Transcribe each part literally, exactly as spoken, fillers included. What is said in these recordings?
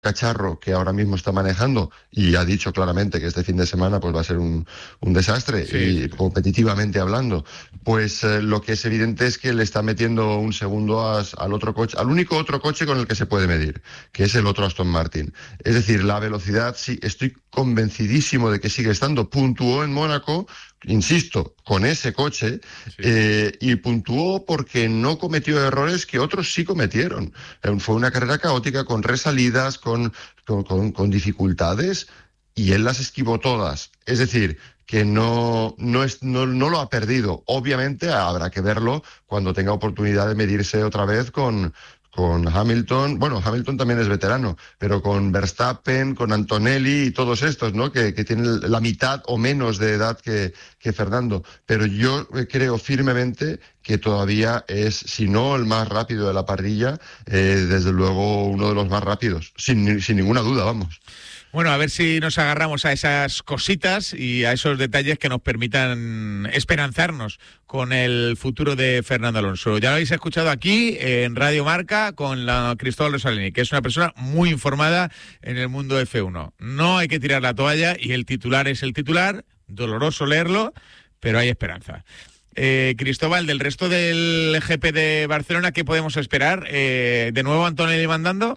cacharro que ahora mismo está manejando y ha dicho claramente que este fin de semana pues va a ser un, un desastre, sí, y sí. competitivamente hablando, pues eh, lo que es evidente es que le está metiendo un segundo a, al otro coche, al único otro coche con el que se puede medir, que es el otro Aston Martin. Es decir, la velocidad, sí, estoy convencidísimo de que sigue estando. Puntuó en Mónaco, insisto, con ese coche, Sí. eh, y puntuó porque no cometió errores que otros sí cometieron. Eh, fue una carrera caótica, con resalidas, con, con, con, con dificultades, y él las esquivó todas. Es decir, que no, no, es, no, no lo ha perdido. Obviamente habrá que verlo cuando tenga oportunidad de medirse otra vez con, con Hamilton. Bueno, Hamilton también es veterano, pero con Verstappen, con Antonelli y todos estos, ¿no? Que, que tienen la mitad o menos de edad que, que Fernando. Pero yo creo firmemente que todavía es, si no el más rápido de la parrilla, eh, desde luego uno de los más rápidos, sin, sin ninguna duda, vamos. Bueno, a ver si nos agarramos a esas cositas y a esos detalles que nos permitan esperanzarnos con el futuro de Fernando Alonso. Ya lo habéis escuchado aquí en Radio Marca con la Cristóbal Rosalini, que es una persona muy informada en el mundo F uno. No hay que tirar la toalla y el titular es el titular, doloroso leerlo, pero hay esperanza. Eh, Cristóbal, del resto del G P de Barcelona, ¿qué podemos esperar? Eh, ¿De nuevo Antonelli mandando?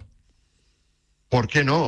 ¿Por qué no?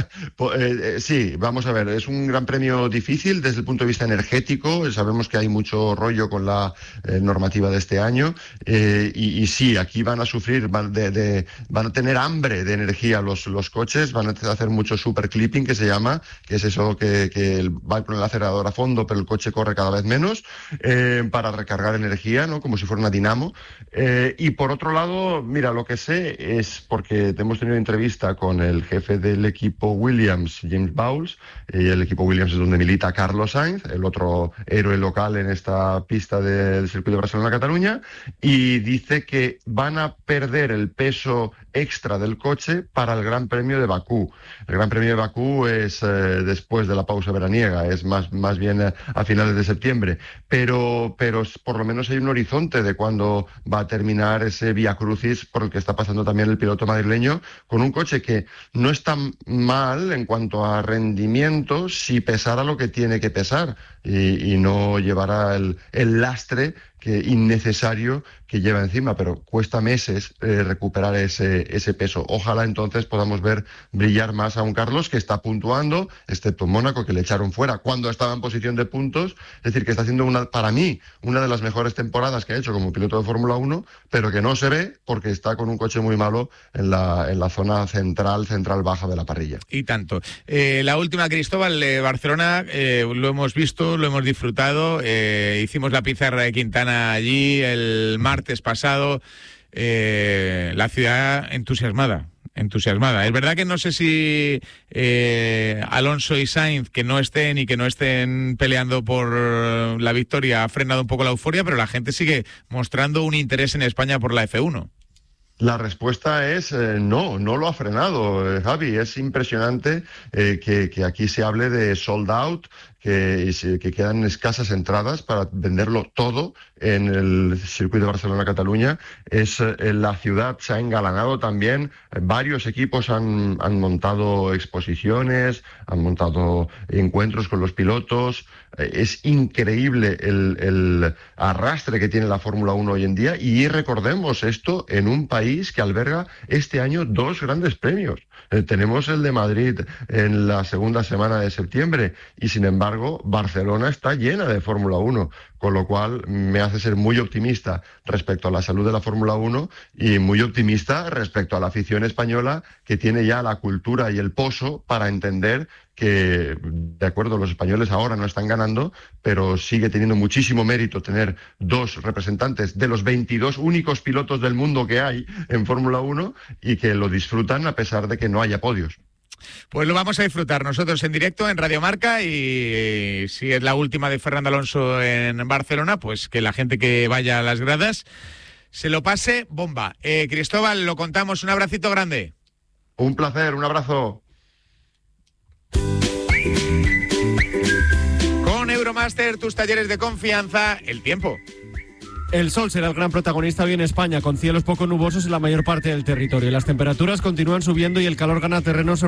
eh, eh, sí, vamos a ver, es un gran premio difícil desde el punto de vista energético. Sabemos que hay mucho rollo con la eh, normativa de este año, eh, y, y sí, aquí van a sufrir, van, de, de, van a tener hambre de energía los, los coches, van a hacer mucho super clipping, que se llama, que es eso que, que va con el acelerador a fondo, pero el coche corre cada vez menos, eh, para recargar energía, ¿no? Como si fuera una dinamo. Eh, y por otro lado, mira, lo que sé es, porque hemos tenido entrevista con el jefe del equipo Williams, James Bowles, y el equipo Williams es donde milita Carlos Sainz, el otro héroe local en esta pista del circuito de Barcelona-Cataluña, y dice que van a perder el peso extra del coche para el Gran Premio de Bakú. El Gran Premio de Bakú es eh, después de la pausa veraniega, es más, más bien a, a finales de septiembre, pero, pero por lo menos hay un horizonte de cuándo va a terminar ese vía crucis por el que está pasando también el piloto madrileño, con un coche que no está mal en cuanto a rendimiento si pesara lo que tiene que pesar y, y no llevará el, el lastre que innecesario que lleva encima, pero cuesta meses eh, recuperar ese, ese peso. Ojalá entonces podamos ver brillar más a un Carlos que está puntuando, excepto en Mónaco, que le echaron fuera cuando estaba en posición de puntos. Es decir, que está haciendo, una, para mí, una de las mejores temporadas que ha hecho como piloto de Fórmula uno, pero que no se ve porque está con un coche muy malo en la, en la zona central, central baja de la parrilla. Y tanto. Eh, la última, Cristóbal, de Barcelona, eh, lo hemos visto, lo hemos disfrutado, eh, hicimos la pizarra de Quintana allí el martes pasado, eh, la ciudad entusiasmada, entusiasmada. Es verdad que no sé si eh, Alonso y Sainz, que no estén y que no estén peleando por la victoria, ha frenado un poco la euforia, pero la gente sigue mostrando un interés en España por la F uno. La respuesta es eh, no, no lo ha frenado, eh, Javi. Es impresionante eh, que, que aquí se hable de sold out, que, que quedan escasas entradas para venderlo todo en el circuito de Barcelona-Cataluña. Es eh, la ciudad se ha engalanado también. Varios equipos han, han montado exposiciones, han montado encuentros con los pilotos. Eh, es increíble el, el arrastre que tiene la Fórmula uno hoy en día, y recordemos esto en un país que alberga este año dos grandes premios. Eh, tenemos el de Madrid en la segunda semana de septiembre y, sin embargo, Barcelona está llena de Fórmula uno, con lo cual me hace ser muy optimista respecto a la salud de la Fórmula uno y muy optimista respecto a la afición española, que tiene ya la cultura y el poso para entender que, de acuerdo, los españoles ahora no están ganando, pero sigue teniendo muchísimo mérito tener dos representantes de los veintidós únicos pilotos del mundo que hay en Fórmula uno y que lo disfrutan a pesar de que no haya podios. Pues lo vamos a disfrutar nosotros en directo en Radio Marca, y si es la última de Fernando Alonso en Barcelona, pues que la gente que vaya a las gradas se lo pase bomba. Eh, Cristóbal, lo contamos, un abracito grande. Un placer, un abrazo. Con Euromaster, tus talleres de confianza, el tiempo. El sol será el gran protagonista hoy en España, con cielos poco nubosos en la mayor parte del territorio. Las temperaturas continúan subiendo y el calor gana terreno sobre